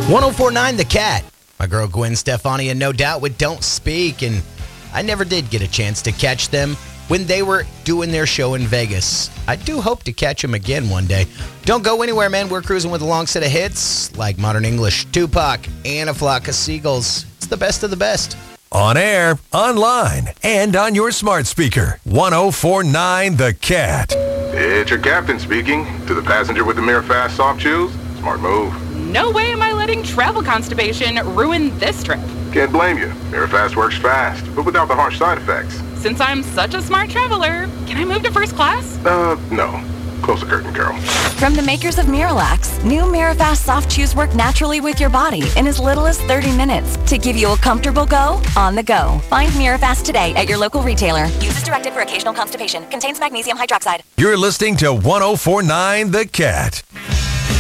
1049 The Cat. My girl Gwen Stefani and No Doubt with Don't Speak, and I never did get a chance to catch them when they were doing their show in Vegas. I do hope to catch them again one day. Don't go anywhere, man. We're cruising with a long set of hits like Modern English, Tupac, and A Flock of Seagulls. It's the best of the best. On air, online, and on your smart speaker. 1049 The Cat. It's your captain speaking. To the passenger with the Mirror Fast soft chews, smart move. No way am I letting travel constipation ruin this trip. Can't blame you. Mirror Fast works fast, but without the harsh side effects. Since I'm such a smart traveler, can I move to first class? No. Close the curtain, girl. From the makers of Miralax, new Mirafast soft chews work naturally with your body in as little as 30 minutes to give you a comfortable go on the go. Find Mirafast today at your local retailer. Use as directed for occasional constipation. Contains magnesium hydroxide. You're listening to 1049 The Cat.